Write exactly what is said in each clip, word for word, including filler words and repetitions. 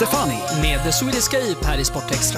Stefani med The Swedish Cape här i Sportextra.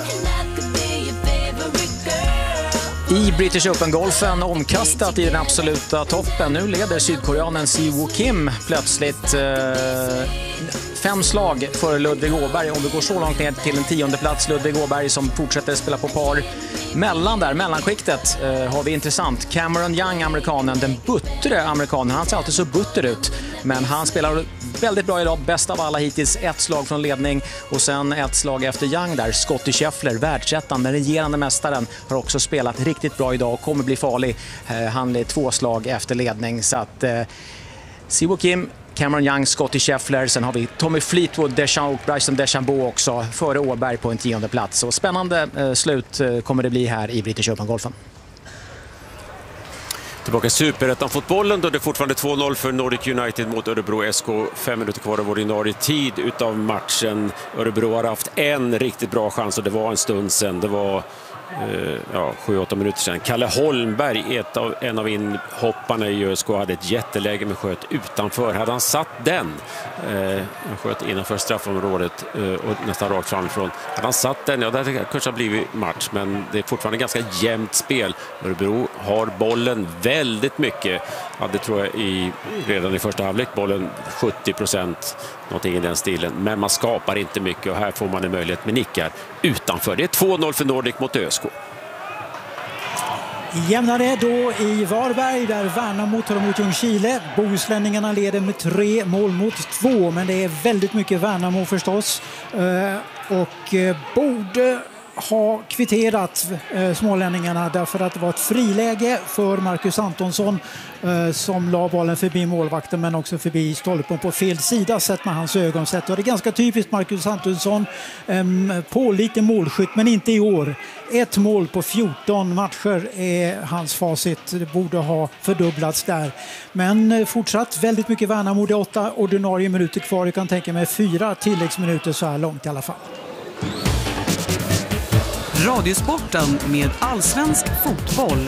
I British Open-golfen omkastat i den absoluta toppen. Nu leder sydkoreanen Siwoo Kim plötsligt eh, fem slag för Ludvig Åberg. Om vi går så långt ner till en tionde plats, Ludvig Åberg som fortsätter spela på par. Mellan där, mellanskiktet eh, har vi intressant. Cameron Young, amerikanen, den buttre amerikanen. Han ser alltid så butter ut, men han spelar väldigt bra idag, bäst av alla hittills. Ett slag från ledning och sen ett slag efter Young där. Scottie Scheffler, världsettan, den regerande mästaren, har också spelat riktigt bra idag och kommer bli farlig. Eh, han är två slag efter ledning, så att eh, Siwoo Kim, Cameron Young, Scottie Scheffler, sen har vi Tommy Fleetwood, Deschamps och Bryson DeChambeau också före Åberg på en tionde plats. Så spännande eh, slut eh, kommer det bli här i British Open-golfen. Tillbaka i Superettan-fotbollen då det är fortfarande två noll för Nordic United mot Örebro S K. Fem minuter kvar av ordinarie tid utav matchen. Örebro har haft en riktigt bra chans och det var en stund sedan. Det var eh, ja, sju åtta minuter sedan. Kalle Holmberg, ett av, en av inhopparna i Ö S K, hade ett jätteläge med sköt utanför. Hade han satt den, eh, han sköt innanför straffområdet eh, och nästan rakt framifrån. Hade han satt den, ja det hade kanske blivit match, men det är fortfarande ganska jämnt spel. Örebro har bollen väldigt mycket. Hade tror jag i, redan i första halvlek bollen sjuttio procent, någonting i den stilen. Men man skapar inte mycket och här får man en möjlighet med nickar utanför. Det är två noll för Nordic mot Ö S K. Jämnare då i Varberg där Värnamo tar emot Ljungskile. Bohuslänningarna leder med tre mål mot två, men det är väldigt mycket Värnamo förstås. Och borde ha kvitterat eh, smålänningarna därför att det var ett friläge för Marcus Antonsson eh, som la bollen förbi målvakten men också förbi stolpen på fel sida sett med hans ögonsätt. Och det är ganska typiskt Marcus Antonsson, eh, på lite målskytt men inte i år. Ett mål på fjorton matcher är hans facit. Det borde ha fördubblats där. Men eh, fortsatt väldigt mycket Värnamo. Det är åtta ordinarie minuter kvar. Jag kan tänka mig fyra tilläggsminuter så här långt i alla fall. Radiosporten med allsvensk fotboll.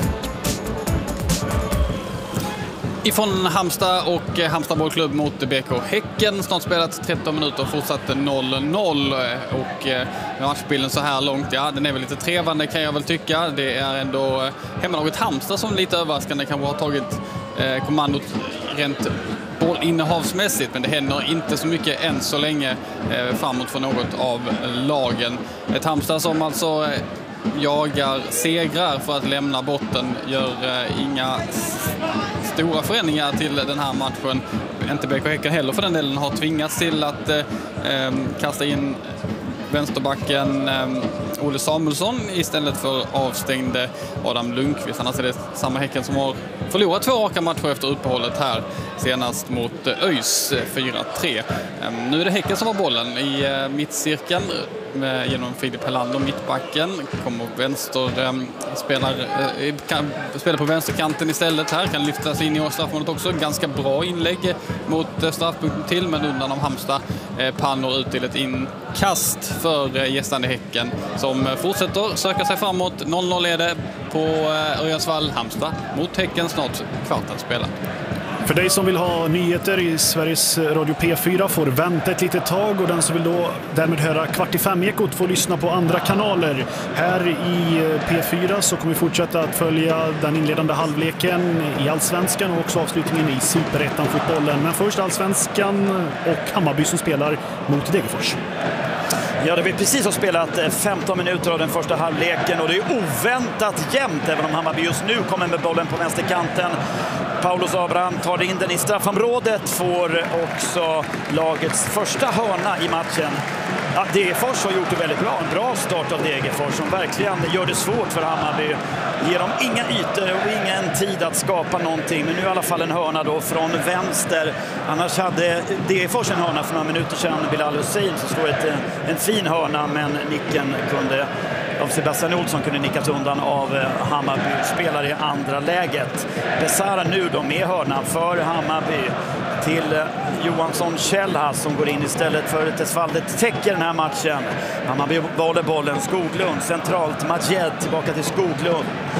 Ifrån Halmstad och Halmstad bollklubb mot B K Häcken. Snart spelat tretton minuter och fortsatte noll noll. Och matchbilden så här långt, ja den är väl lite trevande kan jag väl tycka. Det är ändå hemmalaget Halmstad som lite överraskande kanske har tagit eh, kommandot rent bollinnehavsmässigt, men det händer inte så mycket än så länge eh, framåt för något av lagen. Ett Halmstad som alltså eh, jagar segrar för att lämna botten, gör eh, inga s- stora förändringar till den här matchen. Inte B K Häcken heller för den delen har tvingats till att eh, eh, kasta in vänsterbacken eh, Olle Samuelsson istället för avstängde Adam Lundqvist. Annars är det samma Häcken som har förlorat två raka matcher efter uppehållet här, senast mot ÖIS fyra tre. Eh, nu är det Häcken som har bollen i eh, mittcirkeln med, genom Filip Helander, mittbacken. Kommer vänster, eh, spelar, eh, kan, spelar på vänsterkanten istället här. Kan lyftas in i straffområdet också. Ganska bra inlägg mot eh, straffpunkten till, men undan av Halmstad. Eh, Pannor ut till ett inkast för eh, gästande Häcken som eh, fortsätter söka sig framåt. noll noll är det på eh, Örjansvall. Halmstad mot Häcken, snart kvarten spelar. För dig som vill ha nyheter i Sveriges Radio P fyra får vänta ett litet tag, och den som vill då därmed höra Kvart i fem-ekot får lyssna på andra kanaler. Här i P fyra så kommer vi fortsätta att följa den inledande halvleken i Allsvenskan och också avslutningen i Superettan-fotbollen. Men först Allsvenskan och Hammarby som spelar mot Degerfors. Ja, det har precis har spelat femton minuter av den första halvleken och det är oväntat jämnt även om Hammarby just nu kommer med bollen på vänsterkanten. Paulus Abraham tar in den i straffområdet, får också lagets första hörna i matchen. Ja, Degerfors har gjort det väldigt bra. En bra start av Degerfors som verkligen gör det svårt för Hammarby. Ger dem inga ytor och ingen tid att skapa någonting. Men nu i alla fall en hörna då från vänster. Annars hade Degerfors en hörna för några minuter sedan. Bilal Hussein så står ett, en fin hörna, men nicken kunde av Sebastian Olsson kunde nickas undan av Hammarby spelare i andra läget. Besara nu då med hörnan för Hammarby till Johansson Kjellhass som går in istället för Tesvaldet täcker den här matchen. Hammarby valde bollen, Skoglund centralt, Majed tillbaka till Skoglund.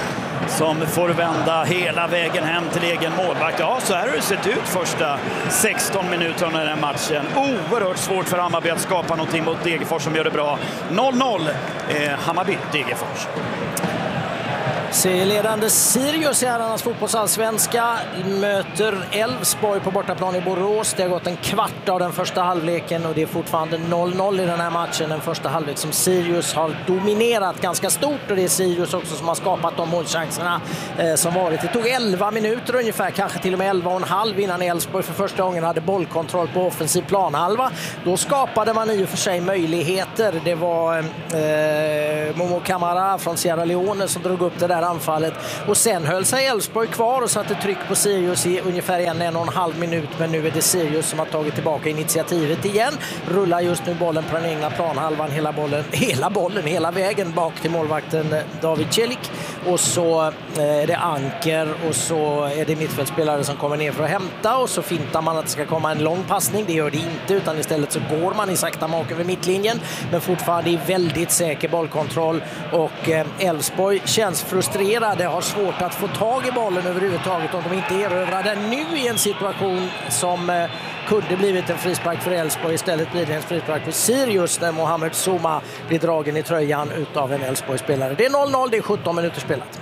som får vända hela vägen hem till egen målvakt. Ja, så här har det sett ut första sexton minuterna i den här matchen. Oerhört svårt för Hammarby att skapa någonting mot Degerfors som gör det bra. noll noll eh, Hammarby-Degerfors. Serieledande Sirius i herrarnas fotbollsallsvenska möter Elfsborg på bortaplan i Borås. Det har gått en kvart av den första halvleken och det är fortfarande noll noll i den här matchen. Den första halvlek som Sirius har dominerat ganska stort och det är Sirius också som har skapat de målchanserna eh, som varit. Det tog elva minuter ungefär, kanske till och med elva och en halv innan Elfsborg för första gången hade bollkontroll på offensiv planhalva. Då skapade man i och för sig möjligheter. Det var eh, Momo Camara från Sierra Leone som drog upp det där anfallet och sen höll sig Elfsborg kvar och satte tryck på Sirius i ungefär en, en och en halv minut, men nu är det Sirius som har tagit tillbaka initiativet igen. Rullar just nu bollen på den egna planhalvan, hela bollen, hela bollen, hela vägen bak till målvakten David Celik och så är det Anker och så är det mittfältspelare som kommer ner för att hämta och så fintar man att det ska komma en lång passning. Det gör det inte, utan istället så går man i sakta mak över mittlinjen, men fortfarande i väldigt säker bollkontroll och Elfsborg känns frustrerade, har svårt att få tag i bollen överhuvudtaget om de inte erövrar den nu i en situation som eh, kunde blivit en frispark för Elfsborg. Istället blir det en frispark för Sirius när Mohamed Souma blir dragen i tröjan utav en Elfsborg-spelare. Det är noll noll, det är sjutton minuter spelat.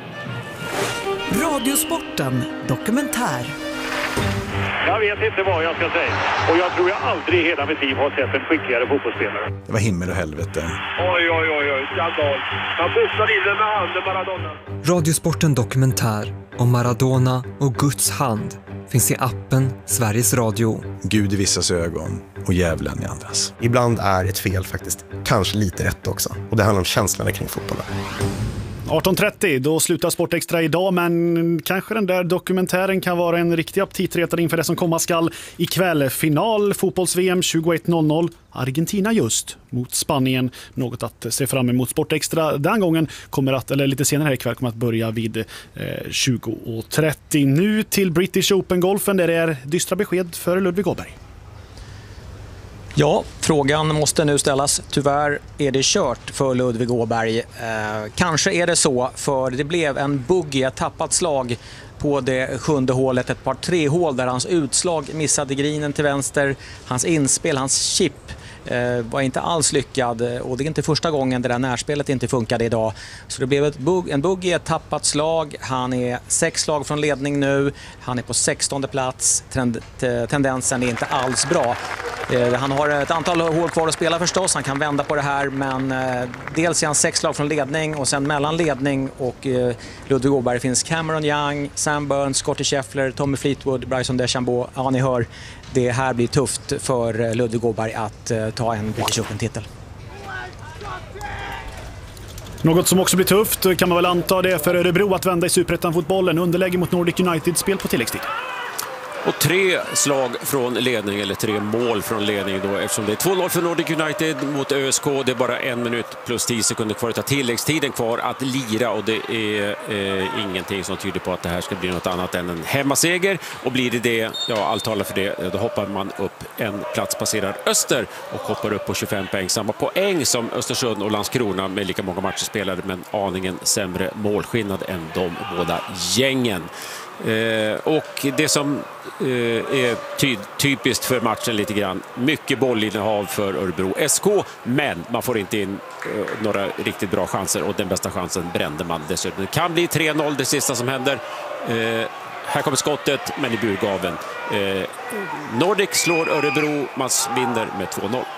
Radiosporten dokumentär. Jag vet inte vad jag ska säga. Och jag tror jag aldrig i hela mitt liv har sett en skickligare fotbollsspelare. Det var himmel och helvete. Oj, oj, oj, oj. Skandal. Han pussar in den med handen, Maradona. Radiosporten dokumentär om Maradona och Guds hand finns i appen Sveriges Radio. Gud i vissas ögon och djävulen i andras. Ibland är ett fel faktiskt kanske lite rätt också. Och det handlar om känslorna kring fotbollen. arton trettio, då slutar Sportextra idag, men kanske den där dokumentären kan vara en riktig aptitretare inför det som komma skall ikväll. Final fotbolls-V M tjugoett noll noll, Argentina just mot Spanien. Något att se fram emot. Sportextra den gången kommer att, eller lite senare här ikväll, kommer att börja vid eh, tjugo trettio. Nu till British Open-golfen där det är dystra besked för Ludvig Åberg. Ja, frågan måste nu ställas. Tyvärr är det kört för Ludvig Åberg. Eh, kanske är det så, för det blev en buggy, ett tappat slag på det sjunde hålet, ett par tre hål där hans utslag missade grinen till vänster. Hans inspel, hans chip eh, var inte alls lyckad och det är inte första gången det där närspelet inte funkade idag. Så det blev ett bug, en buggy, ett tappat slag. Han är sex slag från ledning nu. Han är på sextonde plats. Trend, tendensen är inte alls bra. Han har ett antal hål kvar att spela förstås, han kan vända på det här, men eh, dels är han sex slag från ledning och sen mellan ledning och eh, Ludvig Åberg finns Cameron Young, Sam Burns, Scottie Scheffler, Tommy Fleetwood, Bryson DeChambeau. Ja, ni hör, det här blir tufft för Ludvig Åberg att eh, ta en British Open-titel. Något som också blir tufft kan man väl anta det för Örebro att vända i Superettan-fotbollen. Underläge mot Nordic United, spel på tilläggstid. Och tre slag från ledning, eller tre mål från ledning då, eftersom det är två noll för Nordic United mot Ö S K. Det är bara en minut plus tio sekunder kvar att tilläggstiden kvar att lira, och det är eh, ingenting som tyder på att det här ska bli något annat än en hemmaseger. Och blir det det, ja, allt talar för det, då hoppar man upp en plats, passerar Öster och hoppar upp på tjugofem poäng. Samma poäng som Östersund och Landskrona med lika många matcher spelade, men aningen sämre målskillnad än de båda gängen. Eh, och det som eh, är ty- typiskt för matchen lite grann, mycket bollinnehav för Örebro S K, men man får inte in eh, några riktigt bra chanser, och den bästa chansen brände man dessutom. Det kan bli tre noll det sista som händer. Eh, här kommer skottet, men i burgaven. Eh, Nordic slår Örebro, man vinner med två noll.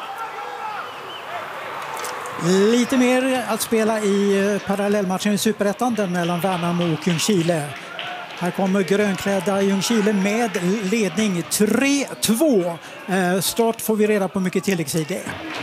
Lite mer att spela i parallellmatchen i Superettan, den mellan Värnamo och Ljungskile. Här kommer grönklädda Ljungskile med ledning tre två. Eh, start får vi reda på mycket tilläggstid det.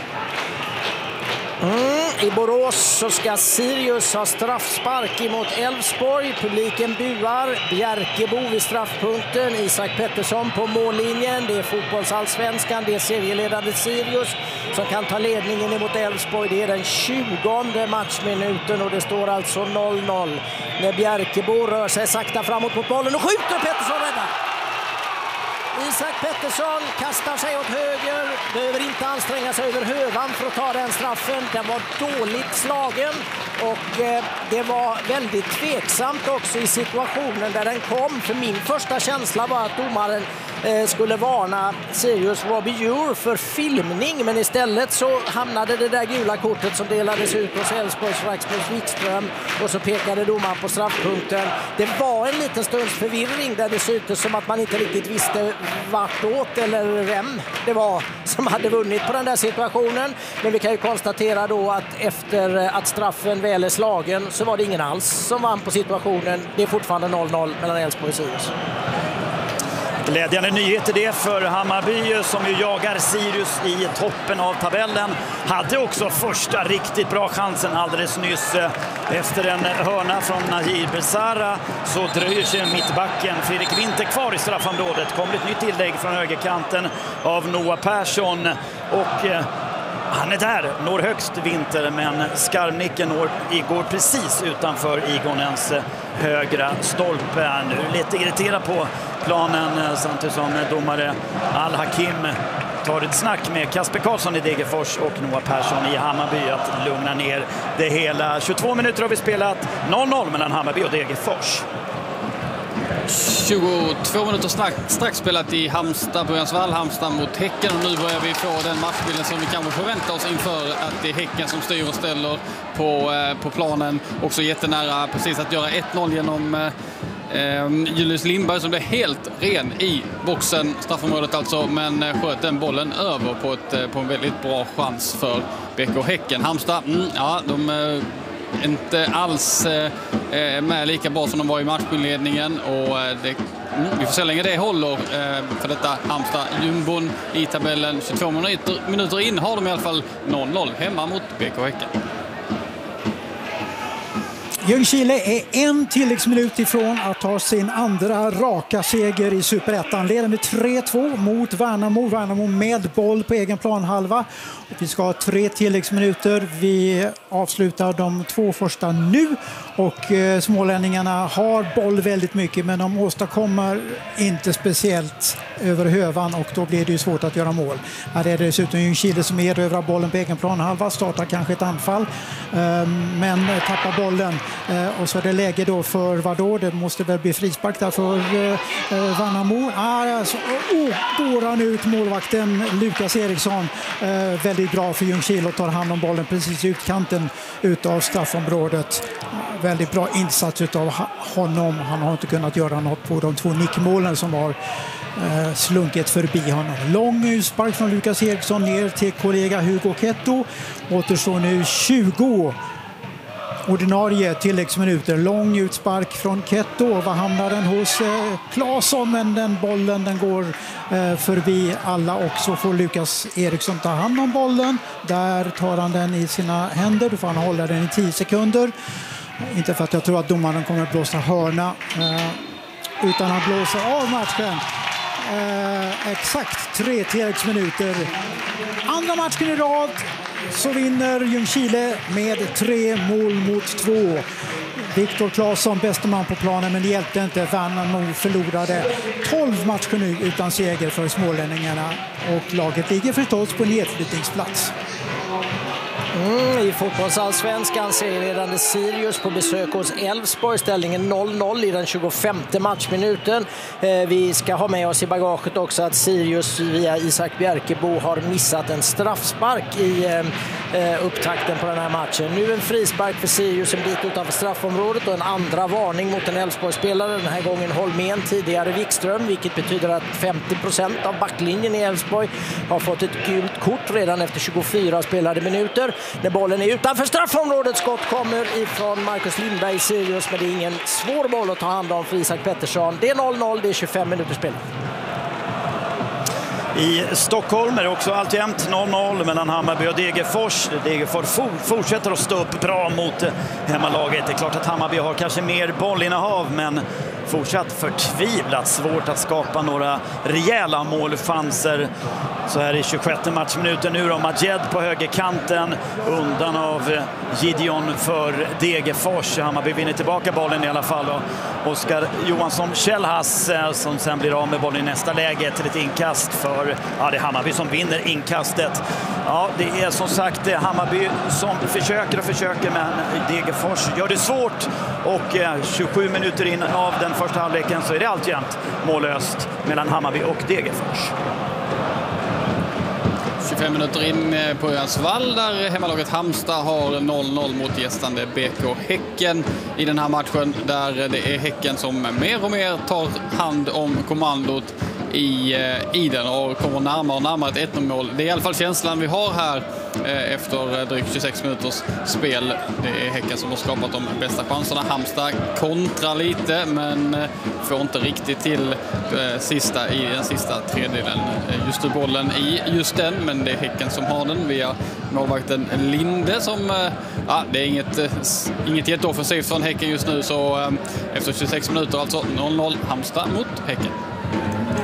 Mm, I Borås så ska Sirius ha straffspark emot Elfsborg. Publiken buar. Bjärkebo vid straffpunkten. Isak Pettersson på mållinjen. Det är fotbollsallsvenskan. Det är serieledande Sirius som kan ta ledningen emot Elfsborg. Det är den tjugonde matchminuten och det står alltså noll noll. När Bjärkebo rör sig sakta framåt mot bollen och skjuter, Pettersson räddar. Isak Pettersson kastar sig åt höger, behöver inte anstränga sig över hövan för att ta den straffen. Den var dåligt slagen och eh, det var väldigt tveksamt också i situationen där den kom. För min första känsla var att domaren eh, skulle varna Sirius Robbie Ure för filmning, men istället så hamnade det där gula kortet som delades ut hos Elfsborgs Raxborgs Wikström och så pekade domaren på straffpunkten. Det var en liten stunds förvirring där det syntes som att man inte riktigt visste vartåt eller vem det var som hade vunnit på den där situationen. Men vi kan ju konstatera då att efter att straffen väl är slagen så var det ingen alls som vann på situationen. Det är fortfarande noll noll mellan Elfsborg och Sirius. Glädjande nyheter det för Hammarby som ju jagar Sirius i toppen av tabellen. Hade också första riktigt bra chansen alldeles nyss. Efter en hörna från Nahir Besara så dröjer sig mittbacken Fredrik Winter kvar i straffområdet. Kommer ett nytt tillägg från högerkanten av Noah Persson och han är där, når högst Winter, men skarvnicken når, går precis utanför Igonens högra stolpe. Nu lite irriterad på planen samtidigt som domare Al-Hakim tar ett snack med Kasper Karlsson i Degerfors och Noah Persson i Hammarby att lugna ner det hela. tjugotvå minuter har vi spelat, noll noll mellan Hammarby och Degerfors. tjugotvå minuter strax, strax spelat i Halmstad, Börjansvall, Halmstad mot Häcken, och nu börjar vi få den matchbilden som vi kanske förväntar oss inför att det är Häcken som styr och ställer på, eh, på planen. Också jättenära precis att göra ett noll genom eh, Julius Lindberg som blev helt ren i boxen, straffområdet alltså, men eh, sköt den bollen över på, ett, eh, på en väldigt bra chans för B K Häcken. Halmstad, mm, ja, de eh, inte alls eh, med lika bra som de var i matchbilledningen och eh, det, mm, vi får se länge det håller eh, för detta Halmstad. Jumbon i tabellen, tjugotvå minuter, minuter in har de i alla fall noll noll hemma mot B K Häcken. Ljungskile är en tilläggsminut ifrån att ta sin andra raka seger i Superettan. Leder med tre två mot Värnamo. Värnamo med boll på egen planhalva. Och vi ska ha tre tilläggsminuter. Vi avslutar de två första nu. Och eh, smålänningarna har boll väldigt mycket, men de åstadkommer inte speciellt över hövan och då blir det ju svårt att göra mål. Här är det dessutom Ljungskile som erövrar bollen på egen planhalva. Startar kanske ett anfall, eh, men tappar bollen. Eh, och så är det läge då för vad då? Det måste väl bli frispark där för eh, Värnamo. Ah, alltså, oh, går han ut målvakten Lukas Eriksson. Eh, väldigt bra för Ljungskile och tar hand om bollen precis i utkanten utav straffområdet. Väldigt bra insats utav honom. Han har inte kunnat göra något på de två nickmålen som har eh, slunkit förbi honom. Lång utspark från Lukas Eriksson ner till kollega Hugo Ketto. Återstår nu tjugo ordinarie tilläggsminuter. Lång utspark från Ketto. Vad hamnar den hos eh, Claesson, men den bollen den går eh, förbi alla och så får Lukas Eriksson ta hand om bollen. Där tar han den i sina händer. Då får han hålla den i tio sekunder. Inte för att jag tror att domaren kommer att blåsa hörna eh, utan att blåsa av matchen. Eh, exakt tre tilläggsminuter. Andra matchen i rad så vinner Ljungskile med tre mål mot två. Viktor Claesson, bästa man på planen, men det hjälpte inte. Värnamo förlorade tolv matcher nu utan seger för smålänningarna och laget ligger förstås på nedflyttningsplats. Mm, I fotbollsallsvenskan serieledande Sirius på besök hos Elfsborg. Ställningen noll noll i den tjugofemte matchminuten. Eh, vi ska ha med oss i bagaget också att Sirius via Isak Bjerkebo har missat en straffspark i eh, upptakten på den här matchen. Nu en frispark för Sirius en bit utanför straffområdet och en andra varning mot en Elfsborg-spelare. Den här gången Holmén, tidigare Wikström, vilket betyder att femtio procent av backlinjen i Elfsborg har fått ett gult kort redan efter tjugofyra spelade minuter. När bollen är utanför straffområdet, skott kommer ifrån Marcus Lindberg i Sirius, men det är ingen svår boll att ta hand om för Isak Pettersson. Det är noll noll, det är tjugofem minuter spel. I Stockholm är det också alltjämt noll noll mellan Hammarby och Degerfors. Degerfors fortsätter att stå upp bra mot hemmalaget. Det är klart att Hammarby har kanske mer bollinnehav, men fortsatt förtvivlat svårt att skapa några rejäla målchanser. Så här i tjugosjätte matchminuten nu då, Majed på högerkanten, undan av Gideon för Degerfors. Hammarby vinner tillbaka bollen i alla fall. Och Oskar Johansson Kjellhass som sen blir av med bollen i nästa läge till ett inkast för, ja, det är Hammarby som vinner inkastet. Ja, det är som sagt det är Hammarby som försöker och försöker, men Degerfors gör det svårt. Och eh, tjugosju minuter in av den första halvleken så är det alltjämt mållöst mellan Hammarby och Degerfors. tjugofem minuter in på Önsvall där hemmalaget Halmstad har noll noll mot gästande B K Häcken i den här matchen, där det är Häcken som mer och mer tar hand om kommandot i, i den och kommer närmare och närmare ett ett noll-mål. Det är i alla fall känslan vi har här eh, efter drygt tjugosex minuters spel. Det är Häcken som har skapat de bästa chanserna. Halmstad kontrar lite men eh, får inte riktigt till eh, sista i den sista tredjedelen. Eh, just bollen i just den, men det är Häcken som har den via målvakten Linde som, eh, ja, det är inget, eh, inget jätteoffensivt från Häcken just nu, så eh, efter tjugosex minuter alltså noll noll Halmstad mot Häcken.